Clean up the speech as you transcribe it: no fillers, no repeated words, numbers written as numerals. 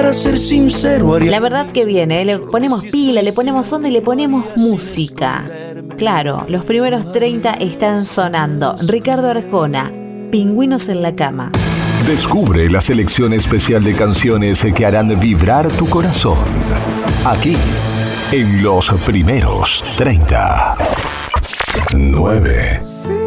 para ser sincero, haría... La verdad que viene, le ponemos pila, le ponemos onda y le ponemos música. Claro, los primeros 30 están sonando. Ricardo Arjona, Pingüinos en la cama. Descubre la selección especial de canciones que harán vibrar tu corazón. Aquí, en los primeros 30. 9.